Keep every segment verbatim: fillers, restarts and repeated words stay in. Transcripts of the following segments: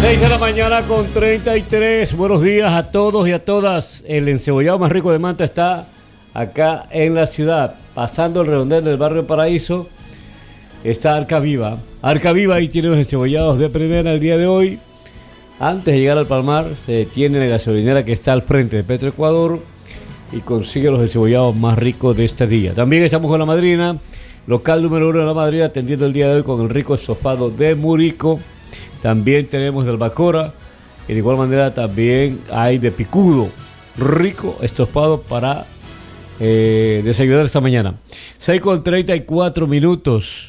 seis de la mañana con treinta y tres. Buenos días a todos y a todas. El encebollado más rico de Manta está acá en la ciudad, pasando el redondel del barrio Paraíso. Está Arca Viva. Arca Viva, ahí tiene los encebollados de primera el día de hoy. Antes de llegar al Palmar, se detiene en la gasolinera que está al frente de Petroecuador y consigue los encebollados más ricos de este día. También estamos con La Madrina, local número uno de La Madrina, atendiendo el día de hoy con el rico estofado de Murico. También tenemos del Bacora y de igual manera también hay de picudo, rico estofado para eh, desayunar esta mañana. seis con treinta y cuatro minutos.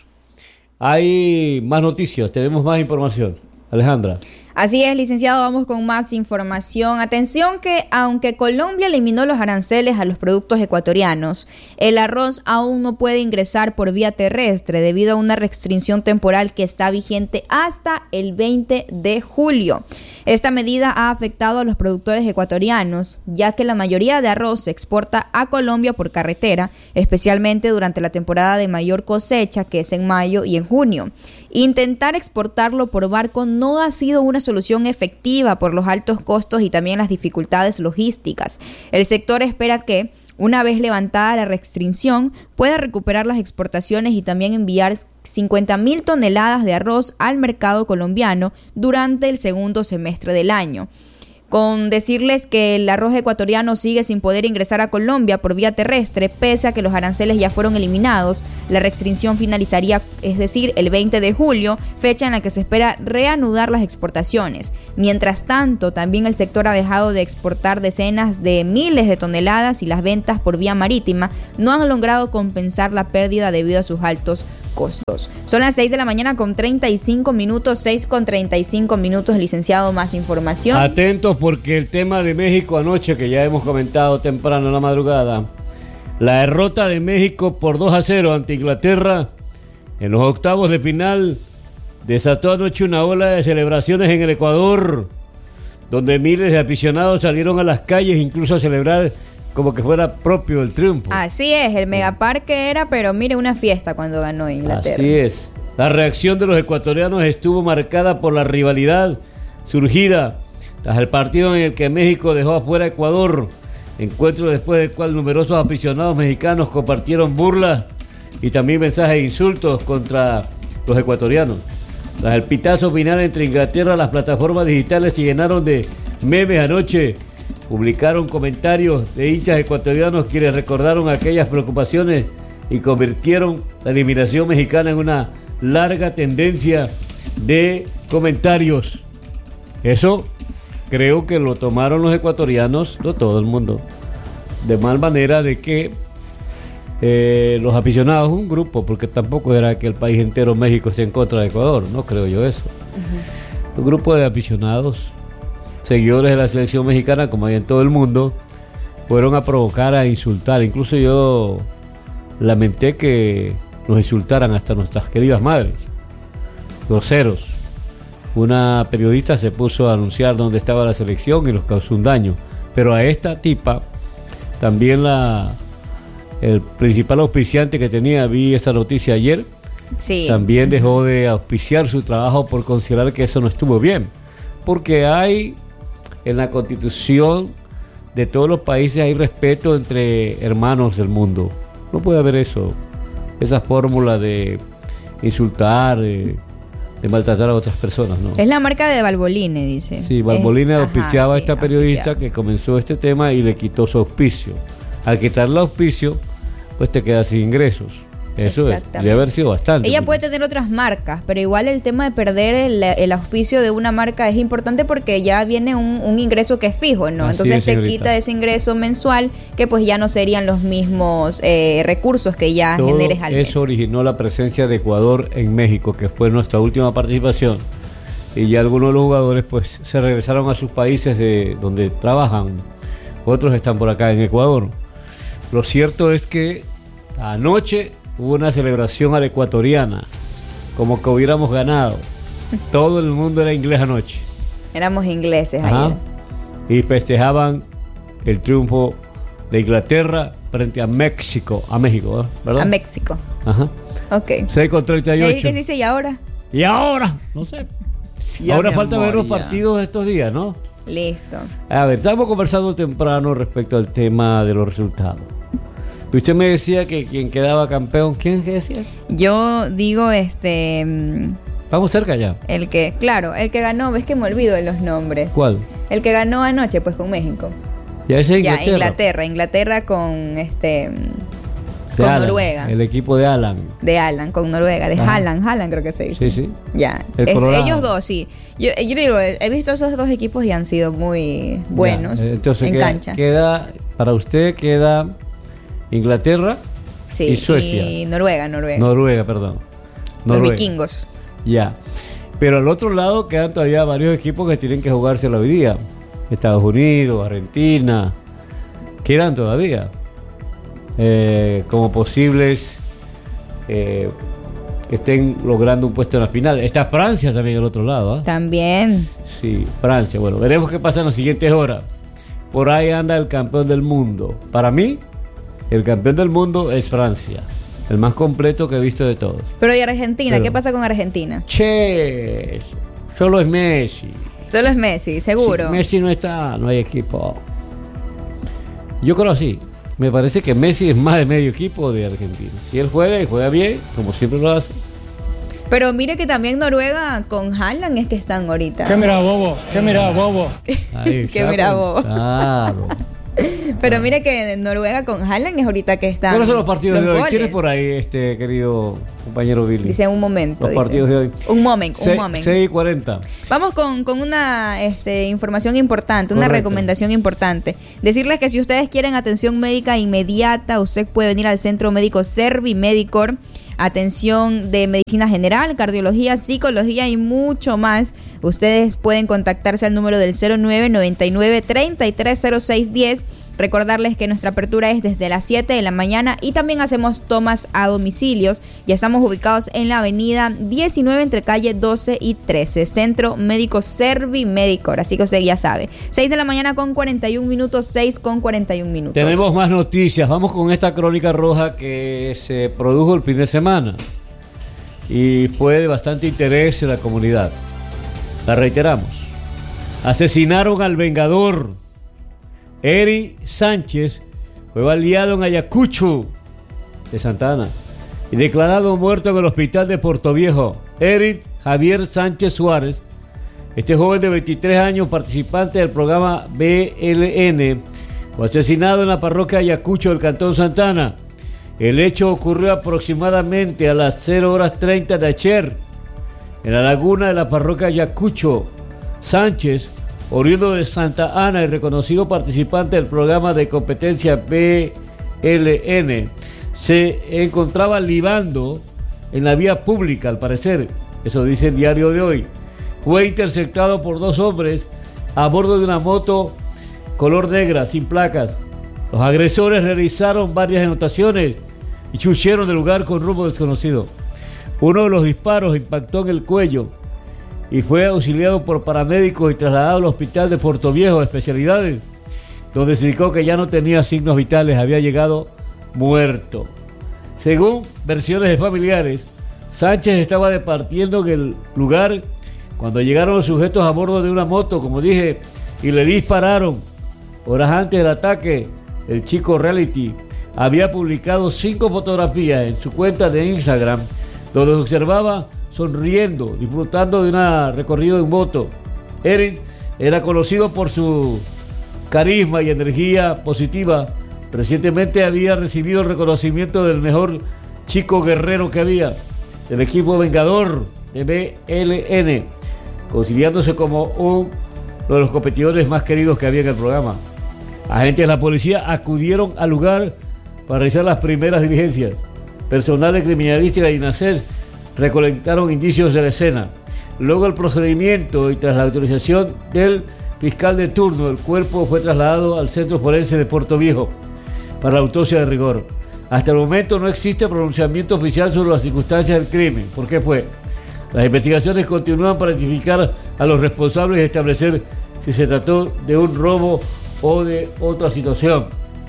Hay más noticias, tenemos más información. Alejandra. Así es, licenciado, vamos con más información. Atención que aunque Colombia eliminó los aranceles a los productos ecuatorianos, el arroz aún no puede ingresar por vía terrestre debido a una restricción temporal que está vigente hasta el veinte de julio. Esta medida ha afectado a los productores ecuatorianos, ya que la mayoría de arroz se exporta a Colombia por carretera, especialmente durante la temporada de mayor cosecha, que es en mayo y en junio. Intentar exportarlo por barco no ha sido una solución efectiva por los altos costos y también las dificultades logísticas. El sector espera que, una vez levantada la restricción, pueda recuperar las exportaciones y también enviar cincuenta mil toneladas de arroz al mercado colombiano durante el segundo semestre del año. Con decirles que el arroz ecuatoriano sigue sin poder ingresar a Colombia por vía terrestre, pese a que los aranceles ya fueron eliminados. La restricción finalizaría, es decir, el veinte de julio, fecha en la que se espera reanudar las exportaciones. Mientras tanto, también el sector ha dejado de exportar decenas de miles de toneladas y las ventas por vía marítima no han logrado compensar la pérdida debido a sus altos costos. Son las seis de la mañana con treinta y cinco minutos, seis con treinta y cinco minutos, licenciado, más información. Atentos porque el tema de México anoche, que ya hemos comentado temprano en la madrugada, la derrota de México por dos a cero ante Inglaterra en los octavos de final desató anoche una ola de celebraciones en el Ecuador, donde miles de aficionados salieron a las calles incluso a celebrar como que fuera propio el triunfo. Así es, el megaparque era, pero mire, una fiesta cuando ganó Inglaterra. Así es. La reacción de los ecuatorianos estuvo marcada por la rivalidad surgida tras el partido en el que México dejó afuera a Ecuador, encuentro después del cual numerosos aficionados mexicanos compartieron burlas y también mensajes de insultos contra los ecuatorianos. Tras el pitazo final entre Inglaterra, las plataformas digitales se llenaron de memes anoche. Publicaron comentarios de hinchas ecuatorianos quienes recordaron aquellas preocupaciones y convirtieron la eliminación mexicana en una larga tendencia de comentarios. Eso creo que lo tomaron los ecuatorianos, no todo el mundo, de mal manera de que eh, los aficionados, un grupo, porque tampoco era que el país entero, México, esté en contra de Ecuador, no creo yo eso. Uh-huh. Un grupo de aficionados, seguidores de la selección mexicana, como hay en todo el mundo, fueron a provocar, a insultar. Incluso yo lamenté que nos insultaran hasta nuestras queridas madres. Groseros. Una periodista se puso a anunciar dónde estaba la selección y los causó un daño. Pero a esta tipa, también la el principal auspiciante que tenía, vi esa noticia ayer, sí, también dejó de auspiciar su trabajo por considerar que eso no estuvo bien. Porque hay... En la constitución de todos los países hay respeto entre hermanos del mundo. No puede haber eso, esa fórmula de insultar, de, de maltratar a otras personas, ¿no? Es la marca de Valvoline, dice. Sí, Valvoline es, auspiciaba ajá, a esta sí, periodista auspiciaba. Que comenzó este tema y le quitó su auspicio. Al quitarle el auspicio, pues te quedas sin ingresos. Eso debe haber sido bastante. Ella puede tener otras marcas, pero igual el tema de perder el, el auspicio de una marca es importante porque ya viene un, un ingreso que es fijo, ¿no? Así Entonces es, te señorita. quita ese ingreso mensual que pues ya no serían los mismos eh, recursos que ya Todo generes al mes. eso originó la presencia de Ecuador en México, que fue nuestra última participación. Y ya algunos de los jugadores pues se regresaron a sus países de donde trabajan. Otros están por acá en Ecuador. Lo cierto es que anoche hubo una celebración a la ecuatoriana, como que hubiéramos ganado. Todo el mundo era inglés anoche. Éramos ingleses. Ajá. Ayer. Y festejaban el triunfo de Inglaterra frente a México, a México, ¿verdad? A México. Ajá. Ok. seis con treinta y ocho. ¿Qué se dice y ahora? Y ahora, no sé. Ya, Ahora mi falta amor, ver los ya. partidos estos días, ¿no? Listo. A ver, estábamos conversando temprano respecto al tema de los resultados. Y usted me decía que quien quedaba campeón, ¿quién que decía? Yo digo, este, mm, Estamos cerca ya. el que, claro, el que ganó, ves que me olvido de los nombres. ¿Cuál? El que ganó anoche, pues con México. Ya ese es Ya, Inglaterra. Inglaterra, Inglaterra con este, De con Alan, Noruega. El equipo de Alan. De Alan, con Noruega, de Ajá. Haaland, Haaland creo que se dice. Sí, sí. Ya, El Es- Colorado. ellos dos, sí. Yo, yo digo, he visto esos dos equipos y han sido muy buenos Ya, entonces en queda, cancha. queda, para usted queda Inglaterra, Sí, y Suecia. y Noruega, Noruega. Noruega, perdón. Los Noruega. vikingos. Ya. Pero al otro lado quedan todavía varios equipos que tienen que jugarse la hoy día. Estados Unidos, Argentina. Quedan todavía. Eh, como posibles eh, que estén logrando un puesto en la final. Está Francia también al otro lado. ¿Ah? También. Sí, Francia. Bueno, veremos qué pasa en las siguientes horas. Por ahí anda el campeón del mundo. Para mí, el campeón del mundo es Francia. El más completo que he visto de todos. Pero ¿y Argentina? Pero- ¿Qué pasa con Argentina? Che, solo es Messi. Solo es Messi, seguro. Si Messi no está, no hay equipo. Yo creo así. Me parece que Messi es más de medio equipo de Argentina. Si él juega y juega bien, como siempre lo hace. Pero mire que también Noruega con Haaland es que están ahorita. ¿Qué mira, bobo? ¿Qué mira, bobo? Ahí, Qué está, bravo. pues, Claro. Pero mire que Noruega con Haaland es ahorita que están. ¿Cuáles son los partidos de hoy? goles. ¿Tienes por ahí, este querido compañero Billy? Dice un momento. Los dice. partidos de hoy. Un momento, un Se- momento. seis y cuarenta. Vamos con, con una este, información importante, una Correcto. recomendación importante. Decirles que si ustedes quieren atención médica inmediata, usted puede venir al Centro Médico Servimedicor. Atención de medicina general, cardiología, psicología y mucho más. Ustedes pueden contactarse al número del cero nueve noventa y nueve treinta y tres cero seis diez. Recordarles que nuestra apertura es desde las siete de la mañana y también hacemos tomas a domicilios. Ya estamos ubicados en la avenida diecinueve entre calle doce y trece, Centro Médico Servimedicor, así que usted ya sabe. seis de la mañana con cuarenta y un minutos, seis con cuarenta y un minutos. Tenemos más noticias. Vamos con esta crónica roja que se produjo el fin de semana y fue de bastante interés en la comunidad. La reiteramos. Asesinaron al vengador. Eri Sánchez fue baleado en Ayacucho de Santa Ana y declarado muerto en el hospital de Portoviejo. Eric Javier Sánchez Suárez, este joven de veintitrés años, participante del programa B L N, fue asesinado en la parroquia Ayacucho del Cantón Santa Ana. El hecho ocurrió aproximadamente a las cero horas treinta de ayer en la laguna de la parroquia Ayacucho. Sánchez, oriundo de Santa Ana y reconocido participante del programa de competencia B L N, se encontraba libando en la vía pública, al parecer. Eso dice el diario de hoy. Fue interceptado por dos hombres a bordo de una moto color negra, sin placas. Los agresores realizaron varias anotaciones y huyeron del lugar con rumbo desconocido. Uno de los disparos impactó en el cuello y fue auxiliado por paramédicos y trasladado al hospital de Portoviejo de especialidades, donde se indicó que ya no tenía signos vitales, había llegado muerto. Según versiones de familiares, Sánchez estaba departiendo en el lugar cuando llegaron los sujetos a bordo de una moto, como dije, y le dispararon. Horas antes del ataque, el chico Reality había publicado cinco fotografías en su cuenta de Instagram, donde se observaba sonriendo, disfrutando de un recorrido en moto. Eric era conocido por su carisma y energía positiva. Recientemente había recibido el reconocimiento del mejor chico guerrero que había, del equipo vengador de B L N, considerándose como uno de los competidores más queridos que había en el programa. Agentes de la policía acudieron al lugar para realizar las primeras diligencias. Personal de criminalística y INACER recolectaron indicios de la escena. Luego el procedimiento y tras la autorización del fiscal de turno, el cuerpo fue trasladado al Centro Forense de Portoviejo para la autopsia de rigor. Hasta el momento no existe pronunciamiento oficial sobre las circunstancias del crimen. ¿Por qué fue? Las investigaciones continúan para identificar a los responsables y establecer si se trató de un robo o de otra situación.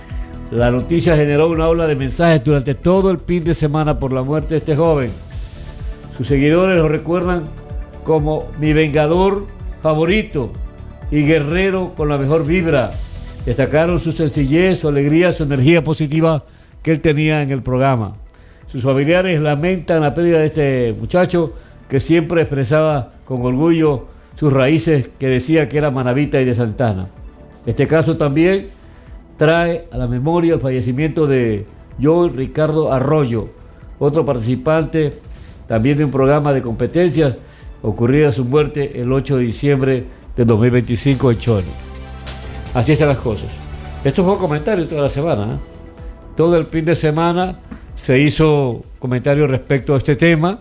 La noticia generó una ola de mensajes durante todo el fin de semana por la muerte de este joven. Sus seguidores lo recuerdan como mi vengador favorito y guerrero con la mejor vibra. Destacaron su sencillez, su alegría, su energía positiva que él tenía en el programa. Sus familiares lamentan la pérdida de este muchacho que siempre expresaba con orgullo sus raíces, que decía que era manabita y de Santana. Este caso también trae a la memoria el fallecimiento de Joe Ricardo Arroyo, otro participante también de un programa de competencias, ocurrida su muerte el ocho de diciembre de dos mil veinticinco en Chone. Así están las cosas. Esto fue un comentario toda la semana, ¿eh? Todo el fin de semana se hizo comentario respecto a este tema,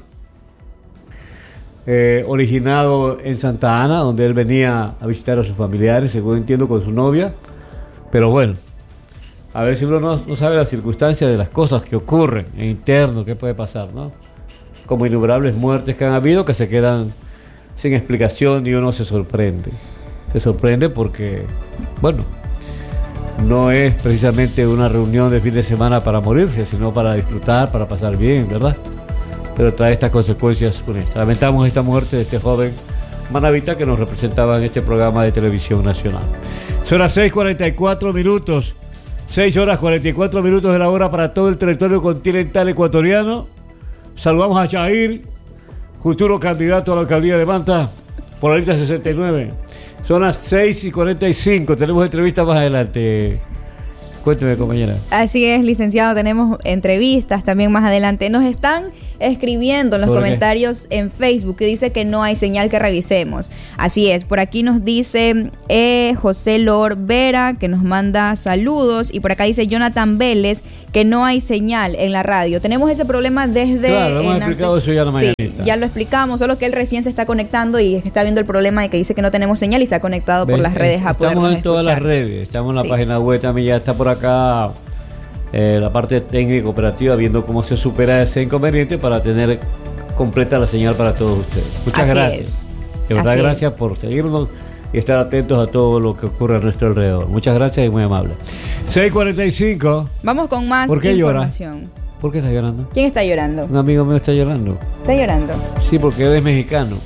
eh, originado en Santa Ana, donde él venía a visitar a sus familiares, según entiendo, con su novia. Pero bueno, a ver si uno no, no sabe las circunstancias de las cosas que ocurren en interno, qué puede pasar, ¿no? Como innumerables muertes que han habido que se quedan sin explicación y uno se sorprende. Se sorprende porque, bueno, no es precisamente una reunión de fin de semana para morirse, sino para disfrutar, para pasar bien, ¿verdad? Pero trae estas consecuencias funestas. Lamentamos esta muerte de este joven manabita que nos representaba en este programa de televisión nacional. Son las seis cuarenta y cuatro minutos. seis horas cuarenta y cuatro minutos de la hora para todo el territorio continental ecuatoriano. Saludamos a Jair, futuro candidato a la alcaldía de Manta por la lista sesenta y nueve. Son las seis y cuarenta y cinco. Tenemos entrevista más adelante. Cuénteme, compañera. Así es, licenciado. Tenemos entrevistas también más adelante. Nos están escribiendo en los comentarios en Facebook que dice que no hay señal, que revisemos. Así es. Por aquí nos dice eh, José Lor Vera, que nos manda saludos. Y por acá dice Jonathan Vélez que no hay señal en la radio. Tenemos ese problema desde... Claro, hemos explicado eso ya en la mañanita. Sí, ya lo explicamos, solo que él recién se está conectando y está viendo el problema de que dice que no tenemos señal y se ha conectado por ¿Ves? las redes a podernos Estamos en todas escuchar. las redes, estamos en la Sí. página web también, ya está por acá eh, la parte técnica operativa viendo cómo se supera ese inconveniente para tener completa la señal para todos ustedes. Muchas Así gracias. es. De verdad, Así gracias es. por seguirnos y estar atentos a todo lo que ocurre a nuestro alrededor. Muchas gracias y muy amable. seis cuarenta y cinco. Vamos con más ¿Por qué información. llora? ¿Por qué está llorando? ¿Quién está llorando? Un amigo mío está llorando. ¿Está llorando? Sí, porque él es mexicano.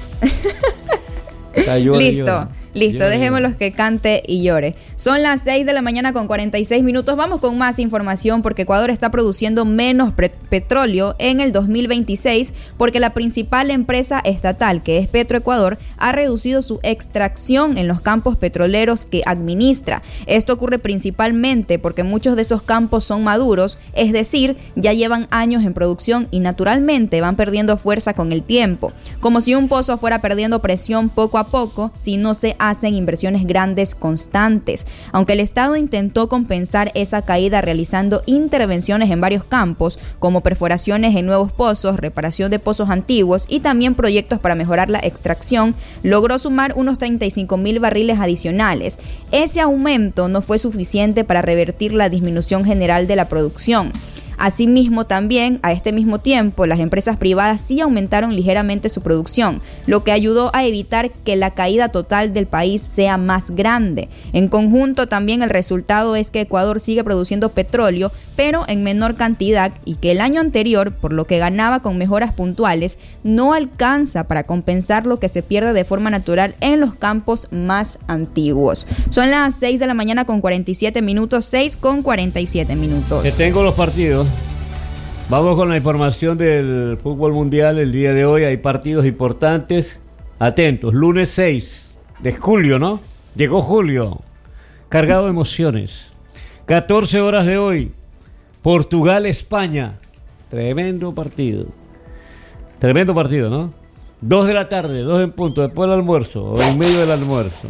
Está llora y Listo, llora. listo, Llora y dejémoslos llora. que cante y llore. Son las seis de la mañana con cuarenta y seis minutos. Vamos con más información porque Ecuador está produciendo menos pre- petróleo en el dos mil veintiséis porque la principal empresa estatal, que es Petroecuador, ha reducido su extracción en los campos petroleros que administra. Esto ocurre principalmente porque muchos de esos campos son maduros, es decir, ya llevan años en producción y naturalmente van perdiendo fuerza con el tiempo. Como si un pozo fuera perdiendo presión poco a poco si no se hacen inversiones grandes constantes. Aunque el Estado intentó compensar esa caída realizando intervenciones en varios campos, como perforaciones en nuevos pozos, reparación de pozos antiguos y también proyectos para mejorar la extracción, logró sumar unos treinta y cinco mil barriles adicionales. Ese aumento no fue suficiente para revertir la disminución general de la producción. Asimismo, también, a este mismo tiempo, las empresas privadas sí aumentaron ligeramente su producción, lo que ayudó a evitar que la caída total del país sea más grande. En conjunto, también el resultado es que Ecuador sigue produciendo petróleo, pero en menor cantidad, y que el año anterior, por lo que ganaba con mejoras puntuales, no alcanza para compensar lo que se pierde de forma natural en los campos más antiguos. Son las seis de la mañana con cuarenta y siete minutos, seis con cuarenta y siete minutos. Que tengo los partidos. Vamos con la información del fútbol mundial el día de hoy. Hay partidos importantes. Atentos, lunes seis de julio, ¿no? Llegó julio, cargado de emociones. catorce horas de hoy, Portugal-España. Tremendo partido. Tremendo partido, ¿no? dos de la tarde, dos en punto, después del almuerzo, o en medio del almuerzo.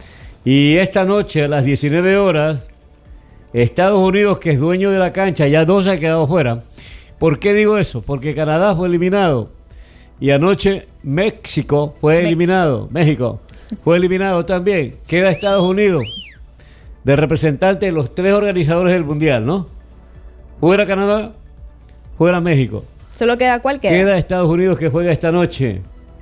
Y esta noche a las diecinueve horas, Estados Unidos, que es dueño de la cancha, ya dos han quedado fuera. ¿Por qué digo eso? Porque Canadá fue eliminado y anoche México fue México. eliminado. México fue eliminado también. Queda Estados Unidos de representante de los tres organizadores del Mundial, ¿no? Fuera Canadá, fuera México. ¿Solo queda cuál queda? Queda Estados Unidos, que juega esta noche,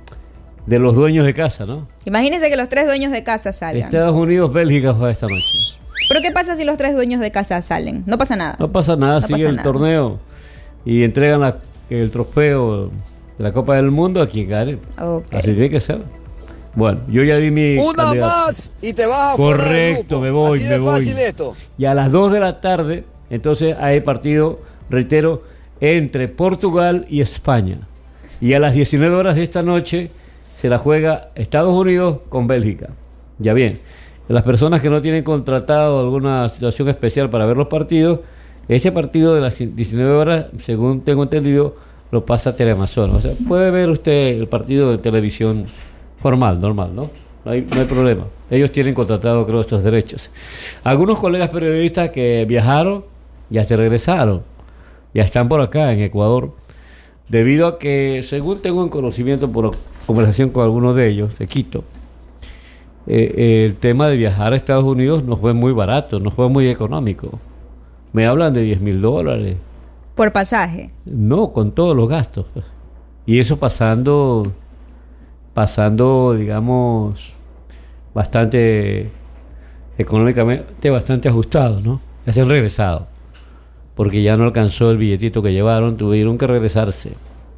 de los dueños de casa, ¿no? Imagínense que los tres dueños de casa salgan. Estados Unidos, Bélgica juega esta noche. ¿Pero qué pasa si los tres dueños de casa salen? No pasa nada. No pasa nada, No sigue pasa el nada. torneo y entregan la- el trofeo de la Copa del Mundo a quien gane. Okay. Así tiene que ser. Bueno, yo ya di mi Una candidato. más y te vas a Correcto, me voy, Así me de voy. fácil esto. Y a las dos de la tarde, entonces hay partido, reitero, entre Portugal y España. Y a las diecinueve horas de esta noche se la juega Estados Unidos con Bélgica. Ya bien, las personas que no tienen contratado alguna situación especial para ver los partidos, este partido de las diecinueve horas, según tengo entendido, lo pasa Teleamazonas. O sea, puede ver usted el partido de televisión formal, normal, ¿no? No hay, no hay problema. Ellos tienen contratado, creo, estos derechos. Algunos colegas periodistas que viajaron ya se regresaron. Ya están por acá en Ecuador. Debido a que, según tengo en conocimiento por conversación con algunos de ellos, de Quito, eh, eh, el tema de viajar a Estados Unidos no fue muy barato, no fue muy económico. Me hablan de diez mil dólares. ¿Por pasaje? No, con todos los gastos. Y eso pasando... pasando, digamos, bastante económicamente bastante ajustado, ¿no? Ya se han regresado, porque ya no alcanzó el billetito que llevaron, tuvieron que regresarse.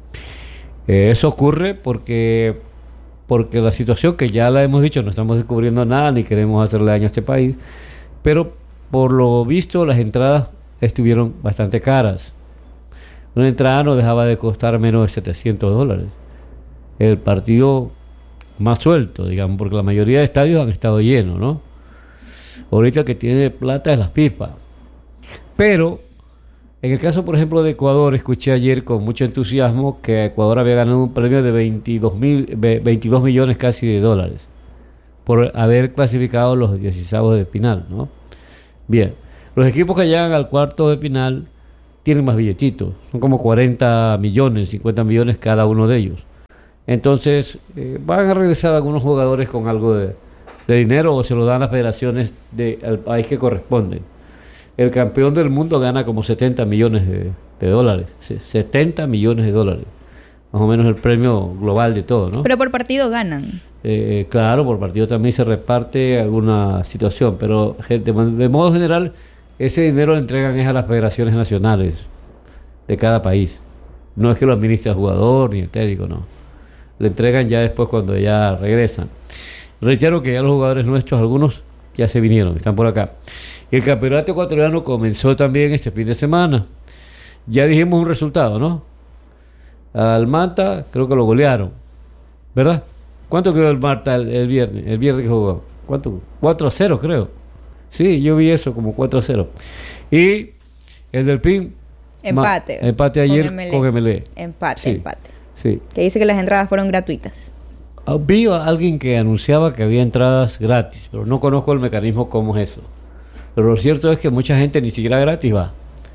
Eh, eso ocurre porque, porque la situación que ya la hemos dicho, no estamos descubriendo nada, ni queremos hacerle daño a este país, pero por lo visto las entradas estuvieron bastante caras. Una entrada no dejaba de costar menos de setecientos dólares. El partido más suelto, digamos, porque la mayoría de estadios han estado llenos, ¿no? Ahorita el que tiene plata es las pipas. Pero, en el caso, por ejemplo, de Ecuador, escuché ayer con mucho entusiasmo que Ecuador había ganado un premio de veintidós millones casi de dólares por haber clasificado los dieciseis de final, ¿no? Bien, los equipos que llegan al cuarto de final tienen más billetitos, son como cuarenta millones, cincuenta millones cada uno de ellos. Entonces, eh, van a regresar algunos jugadores con algo de, de dinero o se lo dan las federaciones del país que corresponden. El campeón del mundo gana como setenta millones de, de dólares. setenta millones de dólares. Más o menos el premio global de todo, ¿no? Pero por partido ganan. Eh, claro, por partido también se reparte alguna situación, pero de, de modo general, ese dinero lo entregan es a las federaciones nacionales de cada país. No es que lo administre el jugador ni el técnico, no. Le entregan ya después cuando ya regresan. Reitero que ya los jugadores nuestros, algunos ya se vinieron, están por acá. Y el campeonato ecuatoriano comenzó también este fin de semana. Ya dijimos un resultado, ¿no? Al Manta creo que lo golearon, ¿verdad? ¿Cuánto quedó el Manta el, el viernes? El viernes que jugó. ¿Cuánto? cuatro a cero creo. Sí, yo vi eso como cuatro a cero. Y el Delfín... Empate. Ma, empate ayer con M L E. Con M L E. Empate, sí, empate. Sí. Que dice que las entradas fueron gratuitas. Vi a alguien que anunciaba que había entradas gratis, pero no conozco el mecanismo cómo es eso. Pero lo cierto es que mucha gente ni siquiera gratis va.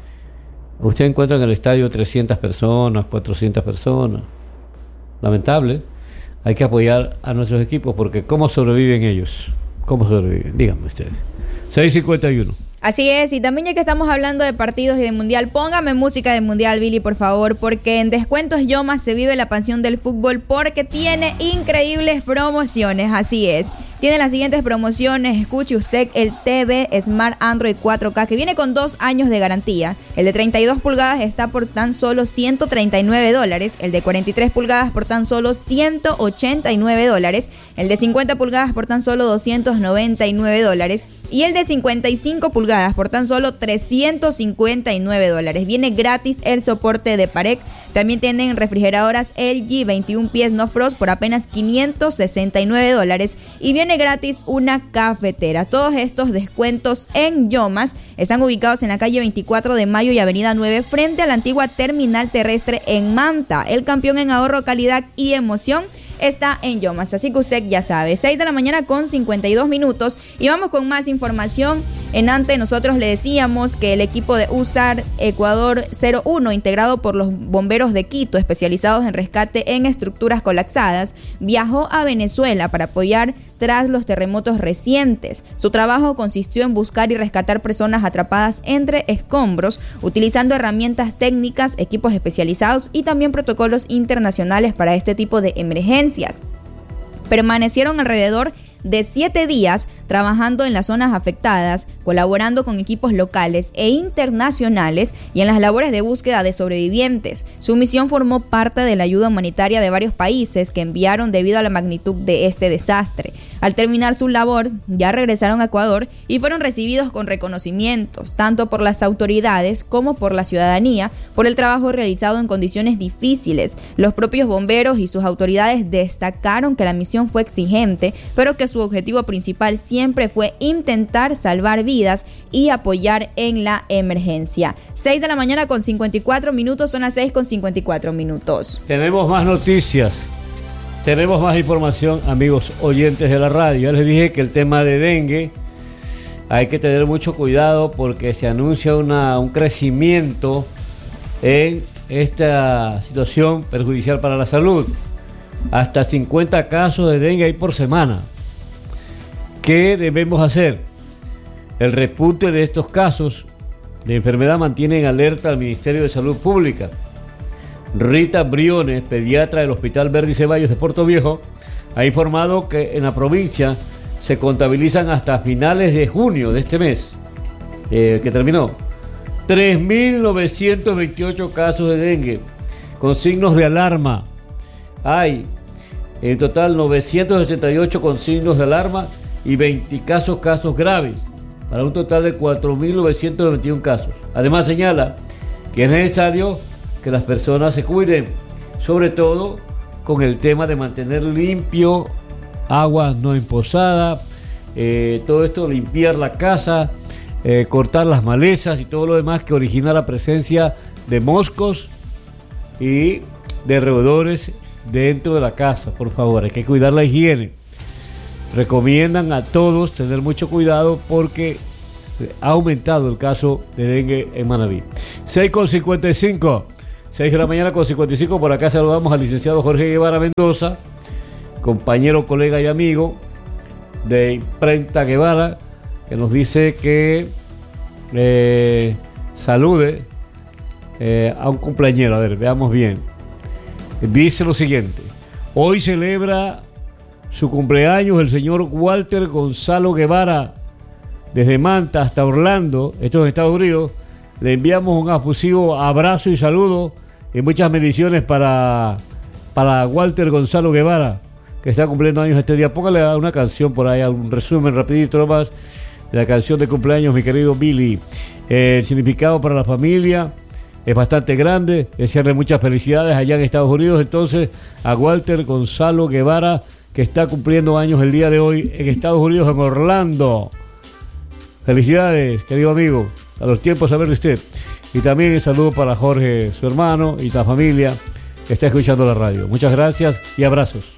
Usted encuentra en el estadio trescientas personas, cuatrocientas personas. Lamentable. Hay que apoyar a nuestros equipos porque ¿cómo sobreviven ellos? ¿Cómo sobreviven? Díganme ustedes. seis cincuenta y uno. Así es, y también ya que estamos hablando de partidos y de Mundial, póngame música de Mundial, Billy, por favor, porque en Descuentos Yomas se vive la pasión del fútbol porque tiene increíbles promociones, así es. Tiene las siguientes promociones, escuche usted el T V Smart Android cuatro K que viene con dos años de garantía. El de treinta y dos pulgadas está por tan solo ciento treinta y nueve dólares, el de cuarenta y tres pulgadas por tan solo ciento ochenta y nueve dólares, el de cincuenta pulgadas por tan solo doscientos noventa y nueve dólares y el de cincuenta y cinco pulgadas por tan solo trescientos cincuenta y nueve dólares. Viene gratis el soporte de Parec. También tienen refrigeradoras L G veintiún pies no frost por apenas quinientos sesenta y nueve dólares y viene gratis una cafetera. Todos estos descuentos en Yomas están ubicados en la calle veinticuatro de mayo y avenida nueve frente a la antigua terminal terrestre en Manta. El campeón en ahorro, calidad y emoción está en Yomas, así que usted ya sabe. Seis de la mañana con cincuenta y dos minutos y vamos con más información. En antes nosotros le decíamos que el equipo de U S A R Ecuador cero uno, integrado por los bomberos de Quito, especializados en rescate en estructuras colapsadas, viajó a Venezuela para apoyar tras los terremotos recientes. Su trabajo consistió en buscar y rescatar personas atrapadas entre escombros, utilizando herramientas técnicas, equipos especializados y también protocolos internacionales para este tipo de emergencias. Permanecieron alrededor de siete días trabajando en las zonas afectadas, colaborando con equipos locales e internacionales y en las labores de búsqueda de sobrevivientes. Su misión formó parte de la ayuda humanitaria de varios países que enviaron debido a la magnitud de este desastre. Al terminar su labor, ya regresaron a Ecuador y fueron recibidos con reconocimientos, tanto por las autoridades como por la ciudadanía, por el trabajo realizado en condiciones difíciles. Los propios bomberos y sus autoridades destacaron que la misión fue exigente, pero que su objetivo principal siempre fue intentar salvar vidas y apoyar en la emergencia. seis de la mañana con cincuenta y cuatro minutos, son las seis con cincuenta y cuatro minutos. Tenemos más noticias, tenemos más información, amigos oyentes de la radio. Ya les dije que el tema de dengue hay que tener mucho cuidado porque se anuncia una, un crecimiento en esta situación perjudicial para la salud. Hasta cincuenta casos de dengue hay por semana. ¿Qué debemos hacer? El repunte de estos casos de enfermedad mantiene en alerta al Ministerio de Salud Pública. Rita Briones, pediatra del Hospital Verdi Ceballos de Puerto Viejo, ha informado que en la provincia se contabilizan hasta finales de junio de este mes, eh, que terminó, tres mil novecientos veintiocho casos de dengue con signos de alarma. Hay en total novecientos sesenta y ocho con signos de alarma y veinte casos, casos graves, para un total de cuatro mil novecientos veintiuno casos. Además señala que es necesario que las personas se cuiden, sobre todo con el tema de mantener limpio, agua no emposada, eh, todo esto, limpiar la casa, eh, cortar las malezas y todo lo demás que origina la presencia de moscos y de roedores dentro de la casa. Por favor, hay que cuidar la higiene. Recomiendan a todos tener mucho cuidado porque ha aumentado el caso de dengue en Manabí. seis con cincuenta y cinco, seis de la mañana con cincuenta y cinco. Por acá saludamos al licenciado Jorge Guevara Mendoza, compañero, colega y amigo de Imprenta Guevara, que nos dice que eh, salude eh, a un cumpleañero. A ver, veamos bien. Dice lo siguiente: hoy celebra su cumpleaños el señor Walter Gonzalo Guevara, desde Manta hasta Orlando, esto en Estados Unidos. Le enviamos un afusivo abrazo y saludo y muchas bendiciones para, para Walter Gonzalo Guevara, que está cumpliendo años este día. Póngale una canción por ahí, un resumen rapidito nomás de la canción de cumpleaños, mi querido Billy. Eh, el significado para la familia es bastante grande. Desearle muchas felicidades allá en Estados Unidos. Entonces, a Walter Gonzalo Guevara, que está cumpliendo años el día de hoy en Estados Unidos, en Orlando. Felicidades, querido amigo, a los tiempos a ver de usted. Y también un saludo para Jorge, su hermano, y la familia que está escuchando la radio. Muchas gracias y abrazos.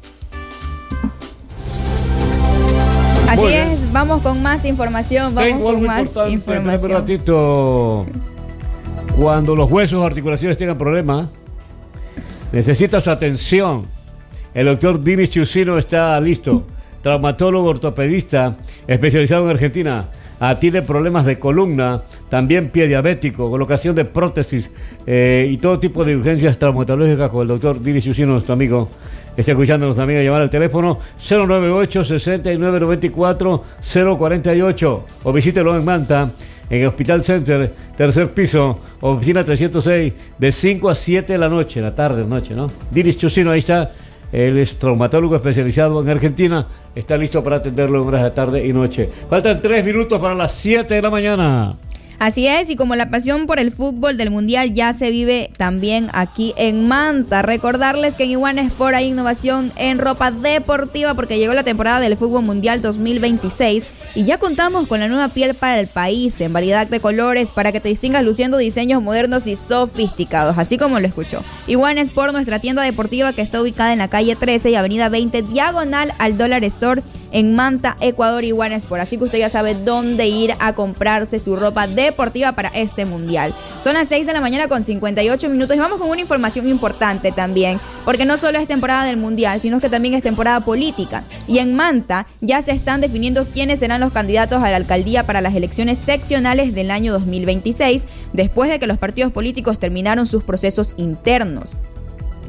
Así es, vamos con más información, vamos Tengo con algo más importante, información. Un ratito. Cuando los huesos o articulaciones tengan problemas, necesita su atención. El doctor Dinis Chusino está listo, traumatólogo ortopedista especializado en Argentina. Atiende problemas de columna, también pie diabético, colocación de prótesis eh, y todo tipo de urgencias traumatológicas con el doctor Dinis Chusino, nuestro amigo. Está escuchándonos también, a llamar al teléfono cero nueve ocho, sesenta y nueve noventa y cuatro, cero cuarenta y ocho o visítelo en Manta, en el Hospital Center, tercer piso, oficina trescientos seis, de cinco a siete de la noche, la tarde, noche, ¿no? Dinis Chusino, ahí está. Él es traumatólogo especializado en Argentina. Está listo para atenderlo en horas de tarde y noche. Faltan tres minutos para las siete de la mañana. Así es, y como la pasión por el fútbol del Mundial ya se vive también aquí en Manta, recordarles que en Iguana Sport hay innovación en ropa deportiva porque llegó la temporada del Fútbol Mundial dos mil veintiséis y ya contamos con la nueva piel para el país en variedad de colores para que te distingas luciendo diseños modernos y sofisticados, así como lo escuchó. Iguana Sport, nuestra tienda deportiva que está ubicada en la calle trece y avenida veinte, diagonal al Dollar Store en Manta, Ecuador. Iguana Sport, así que usted ya sabe dónde ir a comprarse su ropa deportiva para este mundial. Son las seis de la mañana con cincuenta y ocho minutos y vamos con una información importante también, porque no solo es temporada del mundial, sino que también es temporada política. Y en Manta ya se están definiendo quiénes serán los candidatos a la alcaldía para las elecciones seccionales del año dos mil veintiséis, después de que los partidos políticos terminaron sus procesos internos.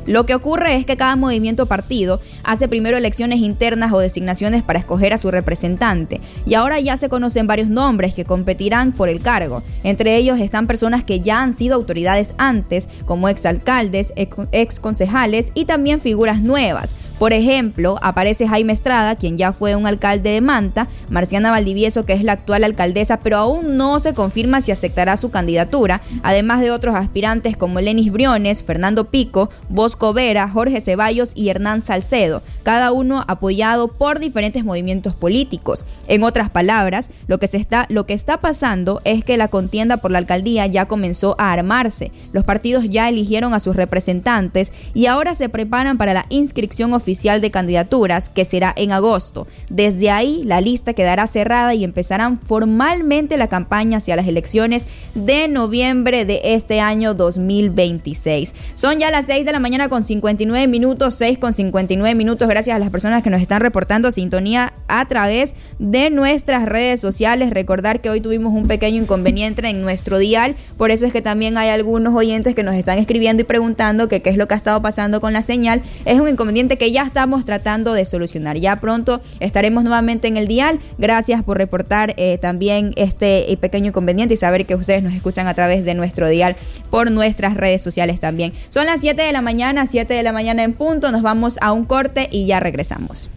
Lo que ocurre es que cada movimiento partido hace primero elecciones internas o designaciones para escoger a su representante, y ahora ya se conocen varios nombres que competirán por el cargo. Entre ellos están personas que ya han sido autoridades antes, como exalcaldes, exconcejales y también figuras nuevas. Por ejemplo, aparece Jaime Estrada, quien ya fue un alcalde de Manta, Marciana Valdivieso, que es la actual alcaldesa, pero aún no se confirma si aceptará su candidatura, además de otros aspirantes como Lenis Briones, Fernando Pico, Bosco Vera, Jorge Ceballos y Hernán Salcedo, cada uno apoyado por diferentes movimientos políticos. En otras palabras, lo que se está, lo que está pasando es que la contienda por la alcaldía ya comenzó a armarse. Los partidos ya eligieron a sus representantes y ahora se preparan para la inscripción oficial de candidaturas, que será en agosto. Desde ahí, la lista quedará cerrada y empezarán formalmente la campaña hacia las elecciones de noviembre de este año dos mil veintiséis. Son ya las seis de la mañana con cincuenta y nueve minutos, seis con cincuenta y nueve minutos. Gracias a las personas que nos están reportando sintonía a través de nuestras redes sociales. Recordar que hoy tuvimos un pequeño inconveniente en nuestro dial, por eso es que también hay algunos oyentes que nos están escribiendo y preguntando que qué es lo que ha estado pasando con la señal. Es un inconveniente que ya estamos tratando de solucionar. Ya pronto estaremos nuevamente en el dial. Gracias por reportar eh, también este pequeño inconveniente y saber que ustedes nos escuchan a través de nuestro dial por nuestras redes sociales también. Son las siete de la mañana, siete de la mañana en punto. Nos vamos a un corte y ya regresamos.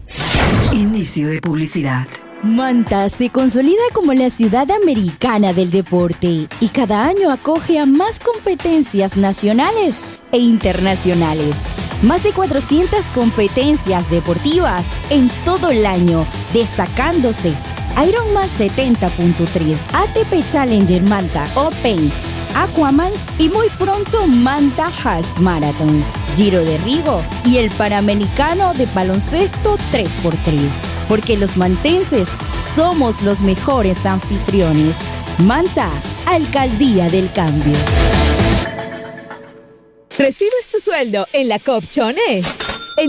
Inicio de publicidad. Manta se consolida como la ciudad americana del deporte y cada año acoge a más competencias nacionales e internacionales. Más de cuatrocientas competencias deportivas en todo el año, destacándose Ironman setenta punto tres, A T P Challenger Manta Open, Aquaman y muy pronto Manta Half Marathon, Giro de Rigo y el Panamericano de baloncesto tres por tres. Porque los mantenses somos los mejores anfitriones. Manta, Alcaldía del Cambio. ¿Recibes tu sueldo en la Copchone?